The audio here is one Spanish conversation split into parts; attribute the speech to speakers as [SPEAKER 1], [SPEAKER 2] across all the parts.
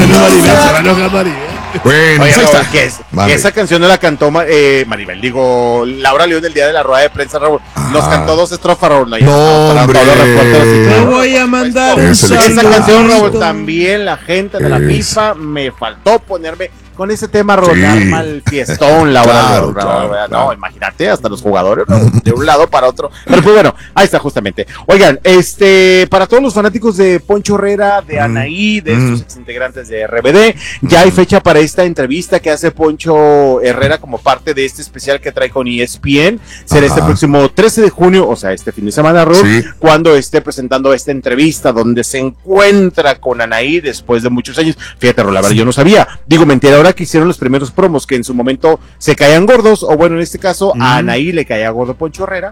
[SPEAKER 1] va a enojar Maribel.
[SPEAKER 2] Bueno,
[SPEAKER 3] oye,
[SPEAKER 2] ahí está.
[SPEAKER 3] que esa canción no la cantó Maribel, digo, Laura León el día de la rueda de prensa, Raúl. Nos cantó 2 estrofas, Raúl.
[SPEAKER 2] No, hombre.
[SPEAKER 1] Te voy a mandar un
[SPEAKER 3] esa
[SPEAKER 1] saludo.
[SPEAKER 3] canción, Raúl, también la gente de la FIFA me faltó ponerme con ese tema, Raúl, arma el fiestón, Laura León, Raúl. No, imagínate, hasta los jugadores, Raúl, de un lado para otro. Pero pues bueno, ahí está justamente. Oigan, para todos los fanáticos de Poncho Herrera, de Anaí, de estos exintegrantes de RBD, ya hay fecha para esta entrevista que hace Poncho Herrera como parte de este especial que trae con ESPN. Será este próximo 13 de junio, o sea, este fin de semana, Raúl, cuando esté presentando esta entrevista donde se encuentra con Anaí después de muchos años. Fíjate, Raúl, la verdad, yo no sabía. Digo, mentira, ahora que hicieron los primeros promos que en su momento se caían gordos, o bueno, en este caso a Anaí le caía gordo Poncho Herrera,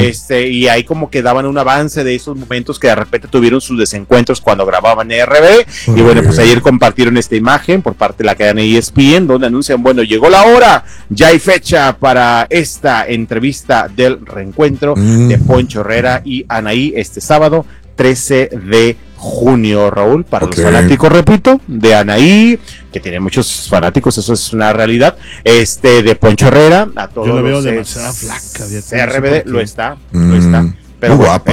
[SPEAKER 3] y ahí como que daban un avance de esos momentos que de repente tuvieron sus desencuentros cuando grababan RBD, y bueno, pues ayer compartieron esta imagen por parte de la cadena ESPN, donde anuncian, bueno, llegó la hora, ya hay fecha para esta entrevista del reencuentro de Poncho Herrera y Anaí este sábado 13 de junio, Raúl, para los fanáticos, repito, de Anaí, que tiene muchos fanáticos, eso es una realidad, de Poncho Herrera, a todos.
[SPEAKER 1] Yo la veo
[SPEAKER 3] los
[SPEAKER 1] demasiado flaca.
[SPEAKER 3] RBD lo está, pero
[SPEAKER 2] muy
[SPEAKER 3] bueno,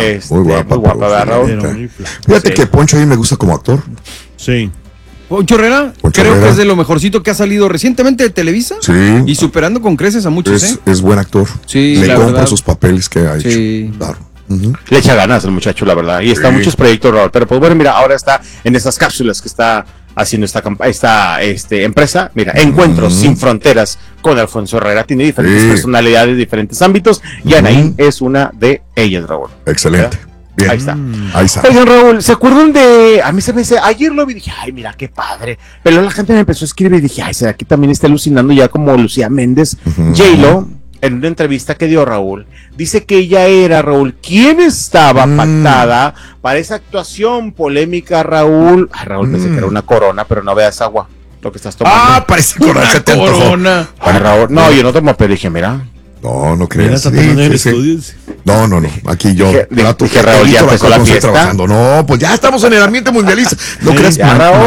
[SPEAKER 2] guapa,
[SPEAKER 3] Raúl.
[SPEAKER 2] Fíjate que Poncho ahí me gusta como actor.
[SPEAKER 1] Sí.
[SPEAKER 4] Poncho Herrera, creo que es de lo mejorcito que ha salido recientemente de Televisa.
[SPEAKER 2] Sí.
[SPEAKER 4] Y superando con creces a muchos,
[SPEAKER 2] es buen actor.
[SPEAKER 4] Sí,
[SPEAKER 2] le compro
[SPEAKER 4] verdad.
[SPEAKER 2] sus papeles que ha hecho. Claro.
[SPEAKER 3] Le echa ganas el muchacho, la verdad, y está en muchos proyectos, Raúl, pero pues bueno, mira, ahora está en esas cápsulas que está haciendo esta empresa, mira, Encuentros Sin Fronteras con Alfonso Herrera, tiene diferentes personalidades, diferentes ámbitos, y Anaí es una de ellas, Raúl.
[SPEAKER 2] Excelente. Bien.
[SPEAKER 3] Ahí está.
[SPEAKER 2] Ahí está.
[SPEAKER 3] Oigan, Raúl, ¿se acuerdan de...? A mí se me dice, ayer lo vi y dije, ay, mira, qué padre. Pero la gente me empezó a escribir y dije, ay, será que también está alucinando ya como Lucía Méndez. J-Lo, en una entrevista que dio Raúl, dice que ella era, Raúl, quien estaba pactada para esa actuación polémica, Raúl. Ay, Raúl, pensé que era una corona, pero no veas agua, lo que estás tomando.
[SPEAKER 2] Ah, parece corona. Se te antojó.
[SPEAKER 4] Corona.
[SPEAKER 3] Ay, Raúl, no, yo no tomo, pero dije, mira.
[SPEAKER 2] No creas.
[SPEAKER 1] Sí.
[SPEAKER 2] No. Aquí yo trato
[SPEAKER 3] que Raúl ya empezó la fiesta.
[SPEAKER 2] Trabajando. No, pues ya estamos en el ambiente mundialista. No creas,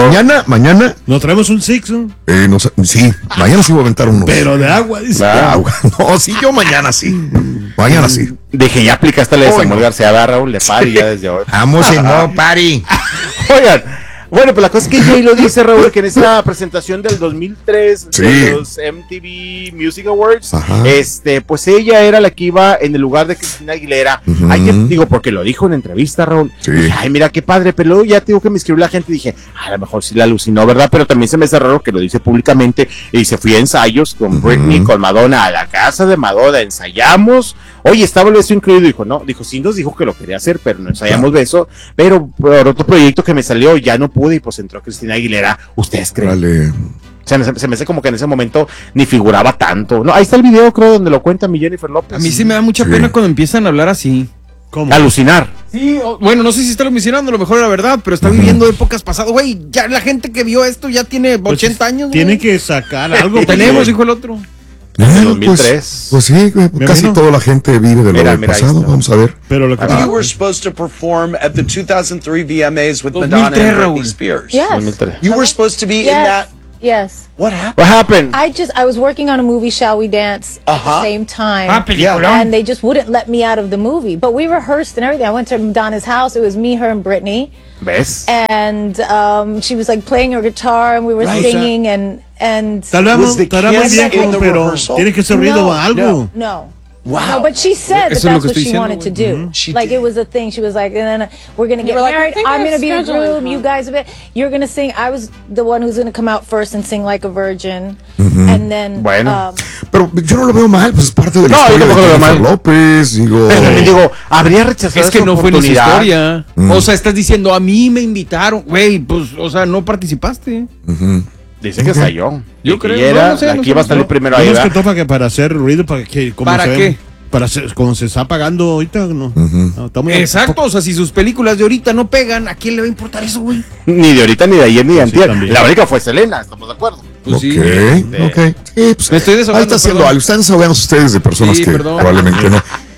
[SPEAKER 2] mañana.
[SPEAKER 1] ¿Nos traemos un six?
[SPEAKER 2] No sé, sí, mañana sí voy a aventar uno.
[SPEAKER 1] Pero de agua, dice.
[SPEAKER 2] De agua. No, sí, yo mañana sí. Mañana sí.
[SPEAKER 3] Dije, ya aplicaste la de Samuel García, ¿verdad, Raúl? De party ya desde hoy.
[SPEAKER 2] Vamos en modo party.
[SPEAKER 3] Oigan, bueno, pues la cosa es que J-Lo dice, Raúl, que en esa presentación del 2003 de los MTV Music Awards, pues ella era la que iba en el lugar de Cristina Aguilera. Ay, que digo, porque lo dijo en entrevista, Raúl. Dije, ay, mira qué padre, pero luego ya te digo que me escribió la gente y dije, a lo mejor sí la alucinó, ¿verdad? Pero también se me hace raro que lo dice públicamente y se fui a ensayos con Britney, con Madonna, a la casa de Madonna, ensayamos. Oye, estaba el beso incluido, dijo, sí nos dijo que lo quería hacer, pero no ensayamos beso, pero por otro proyecto que me salió ya no pude y pues entró Cristina Aguilera. ¿Ustedes creen?
[SPEAKER 2] Vale.
[SPEAKER 3] Se me hace como que en ese momento ni figuraba tanto. No, ahí está el video, creo, donde lo cuenta mi Jennifer López.
[SPEAKER 4] A mí sí me da mucha pena cuando empiezan a hablar así.
[SPEAKER 1] ¿Cómo?
[SPEAKER 3] Alucinar.
[SPEAKER 4] Sí, bueno, no sé si está alucinando, a lo mejor era verdad, pero está viviendo épocas pasadas. Güey, ya la gente que vio esto ya tiene 80 años.
[SPEAKER 1] Tiene que sacar algo.
[SPEAKER 4] Tenemos, dijo el otro.
[SPEAKER 3] En 2003.
[SPEAKER 2] Pues sí, casi toda la gente vive de lo del pasado. Vamos a ver.
[SPEAKER 1] Pero lo que
[SPEAKER 5] You were supposed to perform at the 2003 VMAs with Madonna and Britney Spears.
[SPEAKER 6] Yes.
[SPEAKER 5] You were supposed to be in that.
[SPEAKER 6] Yes.
[SPEAKER 5] What happened?
[SPEAKER 3] What happened?
[SPEAKER 6] I was working on a movie, Shall We Dance, at the same time. And they just wouldn't let me out of the movie. But we rehearsed and everything. I went to Madonna's house. It was me, her, and Britney.
[SPEAKER 3] ¿Ves?
[SPEAKER 6] And she was like playing her guitar and we were singing and
[SPEAKER 1] estará muy bien, pero tiene que ser ruido o algo.
[SPEAKER 6] No.
[SPEAKER 5] Wow.
[SPEAKER 6] No, but she said
[SPEAKER 4] Eso
[SPEAKER 6] that's
[SPEAKER 4] es lo que
[SPEAKER 6] what
[SPEAKER 4] estoy
[SPEAKER 6] she
[SPEAKER 4] diciendo,
[SPEAKER 6] wanted to do.
[SPEAKER 5] She
[SPEAKER 6] Like
[SPEAKER 5] did.
[SPEAKER 6] it was a thing. She was like, and then we're gonna get married. I'm gonna be the groom. You guys, you're gonna sing. I was the one who's gonna come out first and sing like a virgin, and then.
[SPEAKER 3] Bueno.
[SPEAKER 2] Pero yo no lo veo mal, pues es parte de la
[SPEAKER 3] No,
[SPEAKER 2] historia
[SPEAKER 3] yo tampoco
[SPEAKER 2] de
[SPEAKER 3] lo veo
[SPEAKER 2] Jennifer
[SPEAKER 3] mal.
[SPEAKER 2] López, digo.
[SPEAKER 3] Pero le digo, habría rechazado
[SPEAKER 4] Es que
[SPEAKER 3] esa
[SPEAKER 4] no fue ni su
[SPEAKER 3] oportunidad.
[SPEAKER 4] historia. O sea, estás diciendo, a mí me invitaron. Güey, pues, o sea, no participaste.
[SPEAKER 3] Dice que ensayó.
[SPEAKER 4] Yo
[SPEAKER 3] Y que
[SPEAKER 4] creo,
[SPEAKER 3] era,
[SPEAKER 4] no sé,
[SPEAKER 3] aquí
[SPEAKER 4] no
[SPEAKER 3] va a
[SPEAKER 4] sé,
[SPEAKER 3] salir
[SPEAKER 4] no.
[SPEAKER 3] primero ahí,
[SPEAKER 1] No es que
[SPEAKER 3] ¿verdad?
[SPEAKER 1] topa que para hacer ruido, para que como
[SPEAKER 4] ¿Para
[SPEAKER 1] se
[SPEAKER 4] qué?
[SPEAKER 1] ve, para hacer, como se está pagando ahorita, no. No, está muy
[SPEAKER 4] Exacto, o sea, si sus películas de ahorita no pegan, ¿a quién le va a importar eso, güey?
[SPEAKER 3] Ni de ahorita, ni de ayer, ni de antier.
[SPEAKER 1] también.
[SPEAKER 3] La única fue Selena, ¿estamos de acuerdo?
[SPEAKER 4] Pues sí.
[SPEAKER 2] Ok. Sí, pues,
[SPEAKER 4] Me estoy desahogando,
[SPEAKER 2] ahí está haciendo
[SPEAKER 4] perdón.
[SPEAKER 2] algo. Están desahogándose ustedes de personas
[SPEAKER 4] Sí,
[SPEAKER 2] que
[SPEAKER 4] perdón.
[SPEAKER 2] probablemente no.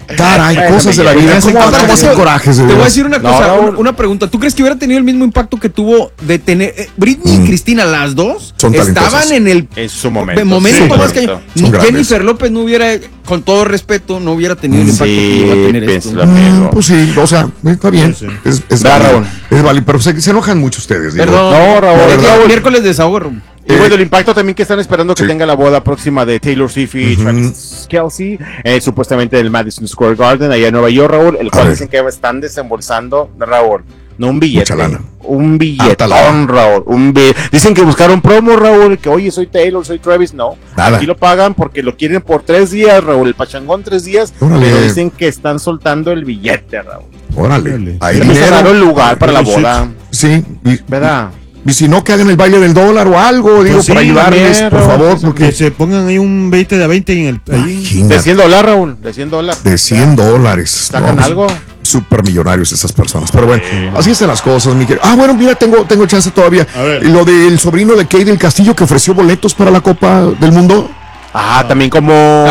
[SPEAKER 2] Caray, cosas de la vida. ¿Cómo hacen corajes?
[SPEAKER 4] Te voy a decir una cosa, una pregunta. ¿Tú crees que hubiera tenido el mismo impacto que tuvo de tener Britney y Cristina, las dos? Estaban en su momento. Más que ni Jennifer López no hubiera, con todo respeto, no hubiera tenido el impacto que iba a tener esto.
[SPEAKER 2] Pues sí, o sea, está bien. Es válido, pero se enojan mucho ustedes.
[SPEAKER 4] Perdón, no, Raúl. Miércoles de sabor.
[SPEAKER 3] Y bueno, el impacto también que están esperando que tenga la boda próxima de Taylor Swift y Travis Kelce, supuestamente del Madison Square Garden, allá en Nueva York, Raúl, el cual dicen que están desembolsando, Raúl, no un billete, un billetón, Raúl, dicen que buscaron promo, Raúl, que oye, soy Taylor, soy Travis, no, aquí lo pagan porque lo quieren por 3 días, Raúl, el pachangón 3 días, pero dicen que están soltando el billete, Raúl.
[SPEAKER 2] Órale,
[SPEAKER 3] ahí dinero el lugar para la boda.
[SPEAKER 2] Sí,
[SPEAKER 3] ¿verdad?
[SPEAKER 2] Y si no, que hagan el baile del dólar o algo, digo, para ayudarles, por favor. Porque
[SPEAKER 1] que se pongan ahí un 20 de 20 en el...
[SPEAKER 3] De $100, Raúl, de $100.
[SPEAKER 2] De $100.
[SPEAKER 3] ¿Sacan algo?
[SPEAKER 2] Súper millonarios esas personas. Pero bueno, así están las cosas, mi querido. Bueno, mira, tengo chance todavía. Lo del sobrino de Kay del Castillo que ofreció boletos para la Copa del Mundo.
[SPEAKER 3] También como...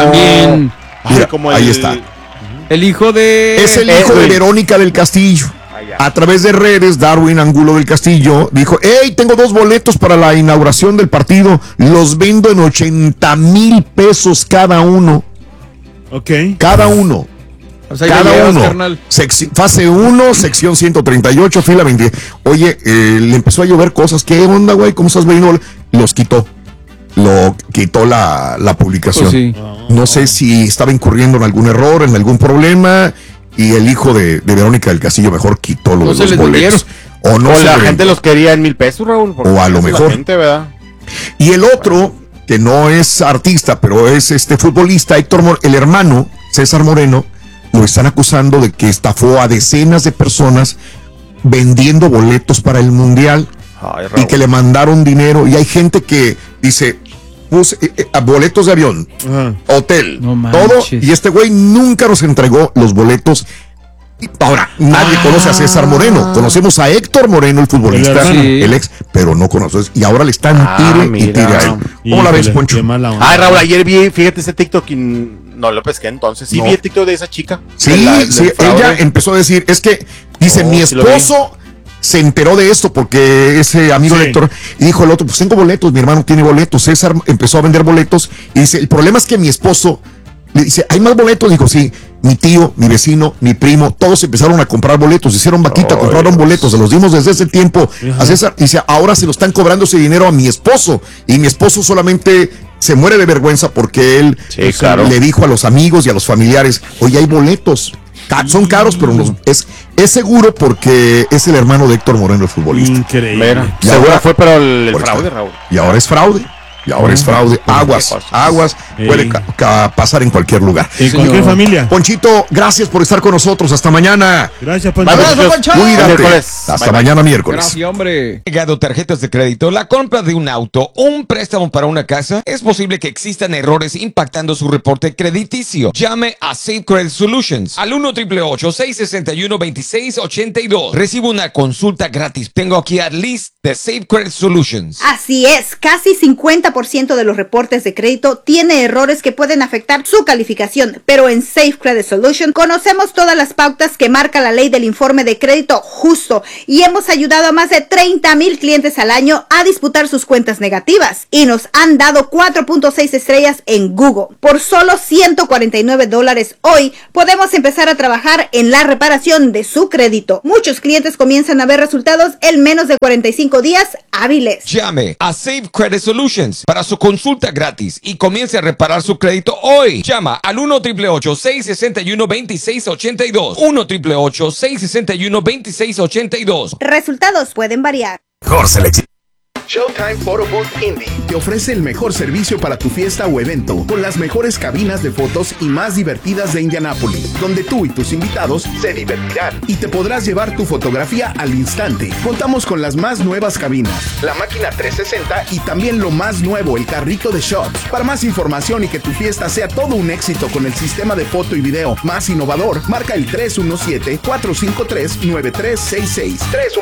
[SPEAKER 2] Mira, como ahí está.
[SPEAKER 4] El hijo de...
[SPEAKER 2] Es el hijo de Verónica del Castillo. A través de redes, Darwin Angulo del Castillo dijo: hey, tengo 2 boletos para la inauguración del partido, los vendo en 80,000 pesos cada uno.
[SPEAKER 1] Ok.
[SPEAKER 2] Cada uno.
[SPEAKER 4] O sea,
[SPEAKER 2] cada uno. Fase 1, sección 138, fila 20. Oye, le empezó a llover cosas. ¿Qué onda, güey? ¿Cómo estás viendo? Los quitó. Lo quitó la publicación. Pues sí. No sé si estaba incurriendo en algún error, en algún problema. Y el hijo de Verónica del Castillo mejor quitó los boletos.
[SPEAKER 3] O la gente los quería en 1,000 pesos, Raúl.
[SPEAKER 2] O a lo mejor.
[SPEAKER 3] Gente, ¿verdad?
[SPEAKER 2] Y el otro, que no es artista, pero es futbolista, Héctor el hermano, César Moreno, lo están acusando de que estafó a decenas de personas vendiendo boletos para el Mundial. Y que le mandaron dinero. Y hay gente que dice... boletos de avión, hotel, todo, y este güey nunca nos entregó los boletos. Ahora, nadie conoce a César Moreno, conocemos a Héctor Moreno, el futbolista, el ex, pero no conocemos, y ahora le están tire y tire a él. ¿Cómo la ves, Poncho?
[SPEAKER 3] Raúl, ayer vi, fíjate ese TikTok, no lo pesqué entonces, vi el TikTok de esa chica.
[SPEAKER 2] Sí, ella empezó a decir, es que, dice, mi esposo se enteró de esto porque ese amigo de Héctor, y dijo el otro, pues tengo boletos, mi hermano tiene boletos. César empezó a vender boletos y dice, el problema es que mi esposo le dice, ¿hay más boletos? Dijo, sí, mi tío, mi vecino, mi primo, todos empezaron a comprar boletos, hicieron vaquita, compraron boletos, se los dimos desde ese tiempo a César. Y dice, ahora se lo están cobrando ese dinero a mi esposo, y mi esposo solamente se muere de vergüenza porque él le dijo a los amigos y a los familiares, oye, hay boletos. Son caros, pero es seguro porque es el hermano de Héctor Moreno, el futbolista.
[SPEAKER 1] Increíble.
[SPEAKER 3] Seguro fue, pero el fraude, Raúl.
[SPEAKER 2] Y ahora es fraude. Aguas. Puede pasar en cualquier lugar.
[SPEAKER 1] En cualquier familia.
[SPEAKER 2] Ponchito, gracias por estar con nosotros. Hasta mañana.
[SPEAKER 1] Gracias, Poncho.
[SPEAKER 2] Cuídate. Hasta mañana, miércoles.
[SPEAKER 4] Gracias, hombre.
[SPEAKER 7] Llegado tarjetas de crédito, la compra de un auto o un préstamo para una casa, es posible que existan errores impactando su reporte crediticio. Llame a Safe Credit Solutions al 1-888-661-2682. Recibe una consulta gratis. Tengo aquí a Liz de Safe Credit Solutions.
[SPEAKER 8] Así es, casi 50% de los reportes de crédito tiene errores que pueden afectar su calificación, pero en Safe Credit Solution conocemos todas las pautas que marca la ley del informe de crédito justo y hemos ayudado a más de 30,000 clientes al año a disputar sus cuentas negativas y nos han dado 4.6 estrellas en Google. Por solo $149 hoy podemos empezar a trabajar en la reparación de su crédito. Muchos clientes comienzan a ver resultados en menos de 45 días hábiles.
[SPEAKER 7] Llame a Safe Credit Solutions para su consulta gratis y comience a reparar su crédito hoy. Llama al 1-888-661-2682. 1-888-661-2682.
[SPEAKER 8] Resultados pueden variar.
[SPEAKER 9] Mejor selección. Showtime Photo Booth Indy te ofrece el mejor servicio para tu fiesta o evento, con las mejores cabinas de fotos y más divertidas de Indianápolis, donde tú y tus invitados se divertirán y te podrás llevar tu fotografía al instante. Contamos con las más nuevas cabinas, la máquina 360 y también lo más nuevo, el carrito de shots. Para más información y que tu fiesta sea todo un éxito con el sistema de foto y video más innovador, marca el 317-453-9366.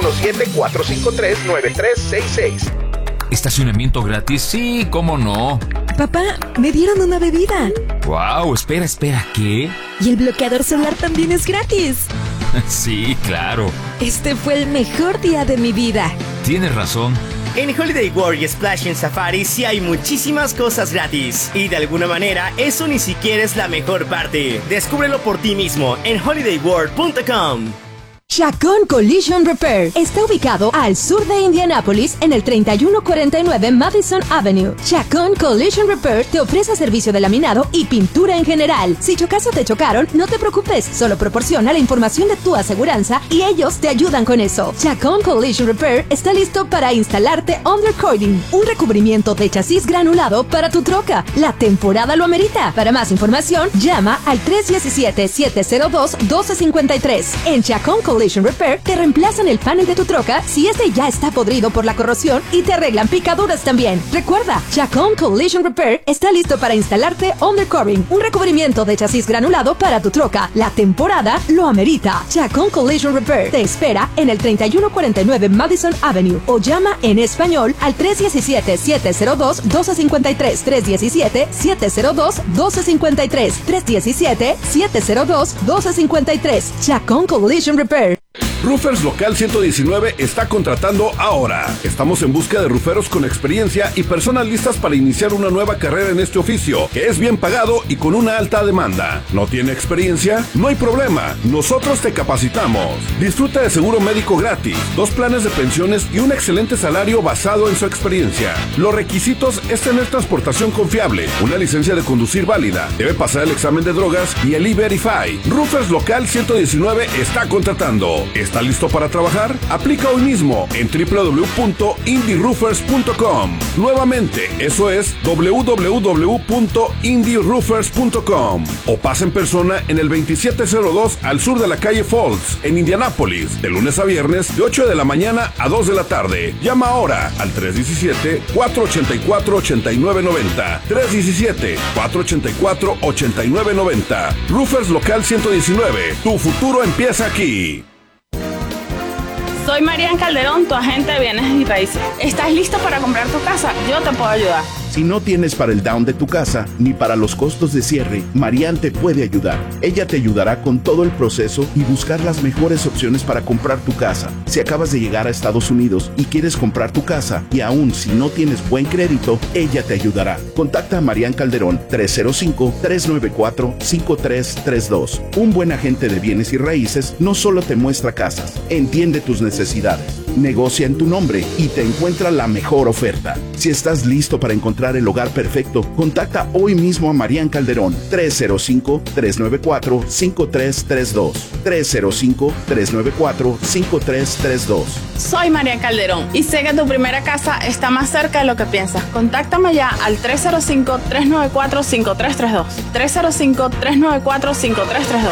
[SPEAKER 9] 317-453-9366.
[SPEAKER 10] ¿Estacionamiento gratis? Sí, ¿cómo no?
[SPEAKER 11] Papá, me dieron una bebida.
[SPEAKER 10] Wow, espera, ¿qué?
[SPEAKER 11] Y el bloqueador solar también es gratis.
[SPEAKER 10] Sí, claro.
[SPEAKER 11] Este fue el mejor día de mi vida.
[SPEAKER 10] Tienes razón.
[SPEAKER 12] En Holiday World y Splash en Safari sí hay muchísimas cosas gratis. Y de alguna manera, eso ni siquiera es la mejor parte. Descúbrelo por ti mismo en holidayworld.com.
[SPEAKER 13] Chacón Collision Repair está ubicado al sur de Indianápolis en el 3149 Madison Avenue. Chacón Collision Repair te ofrece servicio de laminado y pintura en general. Si chocas o te chocaron, no te preocupes, solo proporciona la información de tu aseguranza y ellos te ayudan con eso. Chacón Collision Repair está listo para instalarte undercoating, un recubrimiento de chasis granulado para tu troca. La temporada lo amerita. Para más información, llama al 317-702-1253. En Chacón Collision Repair te reemplazan el panel de tu troca si este ya está podrido por la corrosión y te arreglan picaduras también. Recuerda, Chacón Collision Repair está listo para instalarte undercoating, un recubrimiento de chasis granulado para tu troca. La temporada lo amerita. Chacón Collision Repair te espera en el 3149 Madison Avenue o llama en español al 317-702-1253. 317-702-1253. 317-702-1253. Chacón Collision Repair.
[SPEAKER 9] Roofers Local 119 está contratando ahora. Estamos en busca de rooferos con experiencia y personas listas para iniciar una nueva carrera en este oficio, que es bien pagado y con una alta demanda. ¿No tiene experiencia? No hay problema. Nosotros te capacitamos. Disfruta de seguro médico gratis, 2 planes de pensiones y un excelente salario basado en su experiencia. Los requisitos es tener transportación confiable, una licencia de conducir válida, debe pasar el examen de drogas y el E-Verify. Roofers Local 119 está contratando. ¿Está listo para trabajar? Aplica hoy mismo en www.indieroofers.com. Nuevamente, eso es www.indieroofers.com. O pasa en persona en el 2702 al sur de la calle Falls, en Indianápolis, de lunes a viernes de 8 de la mañana a 2 de la tarde. Llama ahora al 317-484-8990. 317-484-8990. Roofers Local 119. Tu futuro empieza aquí.
[SPEAKER 14] Soy Marian Calderón, tu agente de bienes y raíces. ¿Estás listo para comprar tu casa? Yo te puedo ayudar.
[SPEAKER 9] Si no tienes para el down de tu casa ni para los costos de cierre, Marian te puede ayudar. Ella te ayudará con todo el proceso y buscar las mejores opciones para comprar tu casa. Si acabas de llegar a Estados Unidos y quieres comprar tu casa y aún si no tienes buen crédito, ella te ayudará. Contacta a Marian Calderón 305-394-5332. Un buen agente de bienes y raíces no solo te muestra casas, entiende tus necesidades, negocia en tu nombre y te encuentra la mejor oferta. Si estás listo para encontrar el hogar perfecto, contacta hoy mismo a Marian Calderón 305-394-5332. 305-394-5332.
[SPEAKER 14] Soy Marian Calderón y sé que tu primera casa está más cerca de lo que piensas. Contáctame ya al 305-394-5332. 305-394-5332.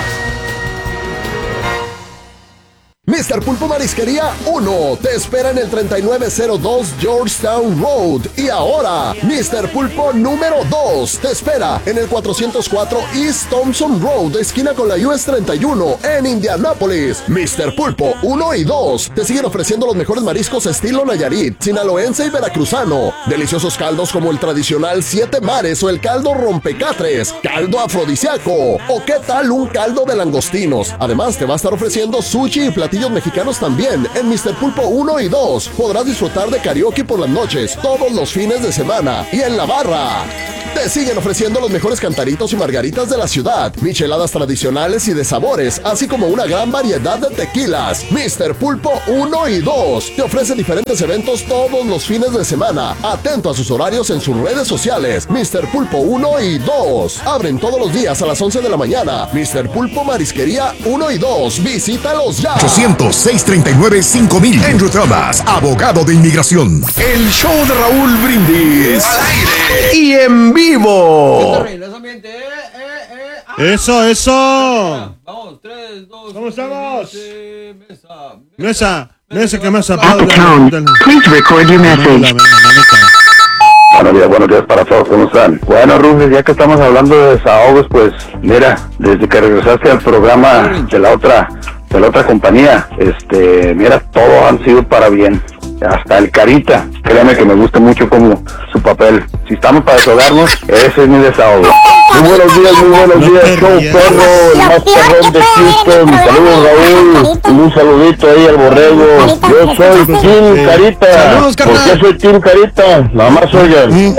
[SPEAKER 15] Mr. Pulpo Marisquería 1 te espera en el 3902 Georgetown Road. Y ahora, Mr. Pulpo número 2 te espera en el 404 East Thompson Road, esquina con la US 31 en Indianápolis. Mr. Pulpo 1 y 2 te siguen ofreciendo los mejores mariscos estilo Nayarit, sinaloense y veracruzano. Deliciosos caldos como el tradicional 7 mares o el caldo rompecatres, caldo afrodisíaco o qué tal un caldo de langostinos. Además te va a estar ofreciendo sushi y platillos mexicanos también en Mr. Pulpo 1 y 2. Podrás disfrutar de karaoke por las noches, todos los fines de semana y en la barra. Te siguen ofreciendo los mejores cantaritos y margaritas de la ciudad, micheladas tradicionales y de sabores, así como una gran variedad de tequilas. Mr. Pulpo 1 y 2 te ofrece diferentes eventos todos los fines de semana. Atento a sus horarios en sus redes sociales. Mr. Pulpo 1 y 2 abren todos los días a las 11 de la mañana. Mr. Pulpo Marisquería 1 y 2. Visítalos ya.
[SPEAKER 2] 800-639-5000. Andrew Thomas, abogado de inmigración.
[SPEAKER 9] El show de Raúl Brindis. Al aire y en vivo.
[SPEAKER 1] Eso.
[SPEAKER 4] Vamos, 3, 2,
[SPEAKER 1] ¿Cómo estamos?
[SPEAKER 4] Mesa.
[SPEAKER 1] Que mesa.
[SPEAKER 16] At the tone, please record your message.
[SPEAKER 17] Buenos días para todos, ¿cómo están? Bueno, Rufus, ya que estamos hablando de desahogos, pues mira, desde que regresaste al programa de la otra compañía, mira, todos han sido para bien. hasta el Carita. Créame que me gusta mucho como su papel. Si estamos para desahogarnos, ese es mi desahogo. Muy buenos días, show perro, el más perrón de Houston. Saludos, Raúl. Un saludito ahí al borrego. Yo soy Team Carita.
[SPEAKER 4] Saludos, carnal.
[SPEAKER 17] ¿Por qué soy Team Carita? Nada más oigan.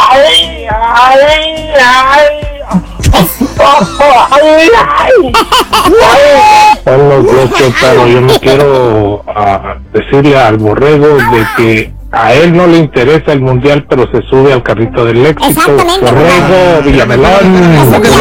[SPEAKER 18] Buenos días, pero yo me quiero decirle al borrego de que a él no le interesa el mundial, pero se sube al carrito del éxito. Borrego, Villamelón.